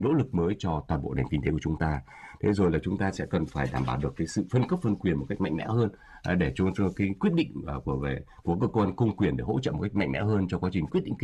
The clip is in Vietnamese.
nỗ lực mới cho toàn bộ nền kinh tế của chúng ta. Thế rồi là chúng ta sẽ cần phải đảm bảo được cái sự phân cấp phân quyền một cách mạnh mẽ hơn, để cho cái quyết định của cơ quan công quyền để hỗ trợ một cách mạnh mẽ hơn cho quá trình quyết định